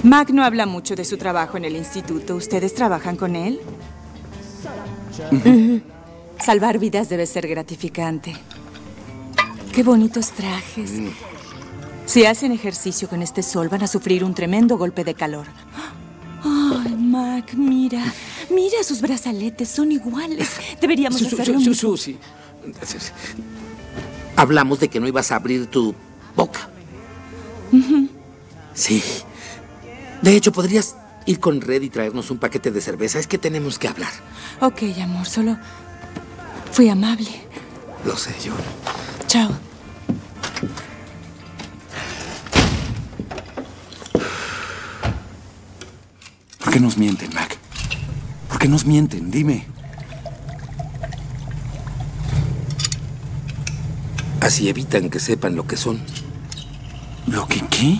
Mac no habla mucho de su trabajo en el instituto. ¿Ustedes trabajan con él? Salvar vidas debe ser gratificante. Qué bonitos trajes. Si hacen ejercicio con este sol, van a sufrir un tremendo golpe de calor. Ay, Mac, mira. Mira sus brazaletes, son iguales. Deberíamos hacerlo mismo. Susie. Hablamos de que no ibas a abrir tu boca. Sí. De hecho, podrías ir con Red y traernos un paquete de cerveza. Es que tenemos que hablar. Ok, amor, solo fui amable. Lo sé yo. Chao. ¿Por qué nos mienten, Mac? ¿Por qué nos mienten? Dime. Así evitan que sepan lo que son. ¿Lo que qué?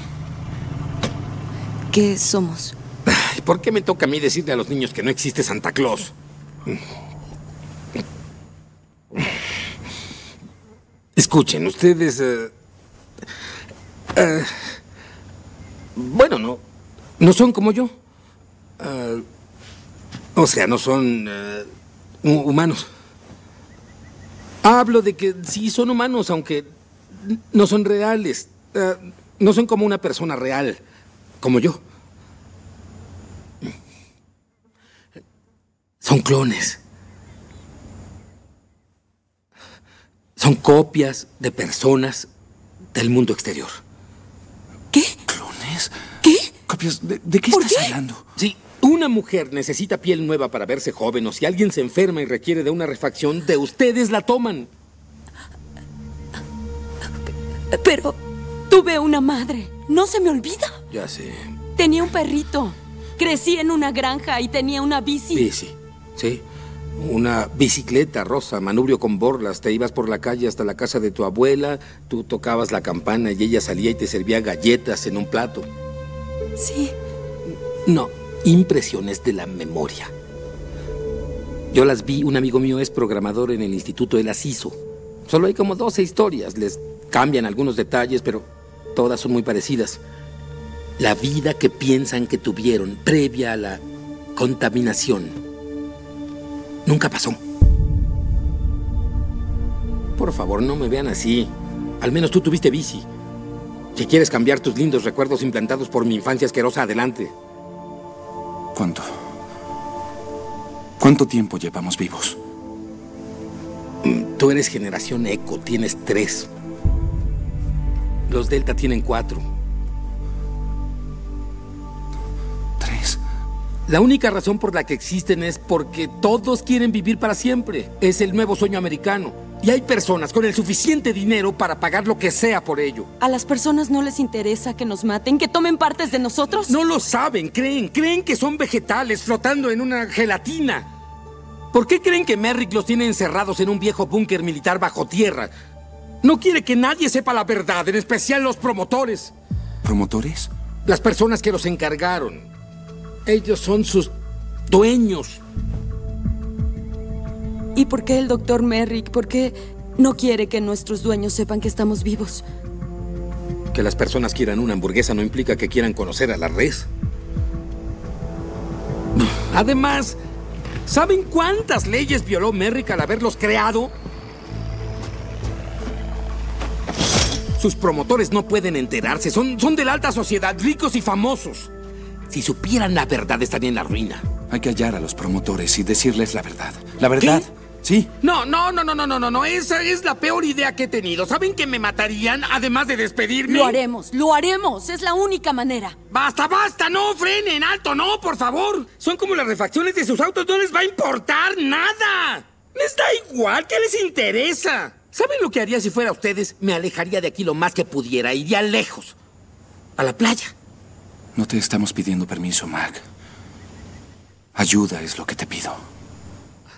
¿Qué somos? Ay, ¿por qué me toca a mí decirle a los niños que no existe Santa Claus? Escuchen, ustedes... bueno, no son como yo. O sea, no son humanos. Hablo de que sí son humanos, aunque no son reales. No son como una persona real, como yo. Son clones. Son copias de personas del mundo exterior. ¿Qué? ¿Clones? ¿Qué? ¿Copias? ¿De qué estás hablando? Sí, una mujer necesita piel nueva para verse joven, o si alguien se enferma y requiere de una refacción, de ustedes la toman. Pero tuve una madre. No se me olvida. Ya sé. Tenía un perrito. Crecí en una granja y tenía una bici. Bici, sí. Una bicicleta rosa, manubrio con borlas. Te ibas por la calle hasta la casa de tu abuela, tú tocabas la campana y ella salía y te servía galletas en un plato. Sí. No, impresiones de la memoria. Yo las vi, un amigo mío es programador en el instituto, él las hizo. Solo hay como 12 historias, les cambian algunos detalles, pero todas son muy parecidas. La vida que piensan que tuvieron previa a la contaminación nunca pasó. Por favor, no me vean así. Al menos tú tuviste bici. Si quieres cambiar tus lindos recuerdos implantados por mi infancia asquerosa, adelante. ¿Cuánto tiempo llevamos vivos? Tú eres generación Eco, tienes 3. Los Delta tienen 4. 3. La única razón por la que existen es porque todos quieren vivir para siempre. Es el nuevo sueño americano. Y hay personas con el suficiente dinero para pagar lo que sea por ello. ¿A las personas no les interesa que nos maten, que tomen partes de nosotros? No lo saben, creen que son vegetales flotando en una gelatina. ¿Por qué creen que Merrick los tiene encerrados en un viejo búnker militar bajo tierra? No quiere que nadie sepa la verdad, en especial los promotores. ¿Promotores? Las personas que los encargaron. Ellos son sus dueños. ¿Y por qué el doctor Merrick? ¿Por qué no quiere que nuestros dueños sepan que estamos vivos? Que las personas quieran una hamburguesa no implica que quieran conocer a la res. Además, ¿saben cuántas leyes violó Merrick al haberlos creado? Sus promotores no pueden enterarse. Son de la alta sociedad, ricos y famosos. Si supieran la verdad, estarían en la ruina. Hay que hallar a los promotores y decirles la verdad. ¿La verdad? ¿Qué? Sí. No. Esa es la peor idea que he tenido. ¿Saben que me matarían, además de despedirme? Lo haremos. Es la única manera. ¡Basta! ¡No! ¡Frenen! ¡Alto! ¡No, por favor! Son como las refacciones de sus autos. No les va a importar nada. Les da igual. ¿Qué les interesa? ¿Saben lo que haría si fuera ustedes? Me alejaría de aquí lo más que pudiera. Iría lejos. A la playa. No te estamos pidiendo permiso, Mac. Ayuda es lo que te pido.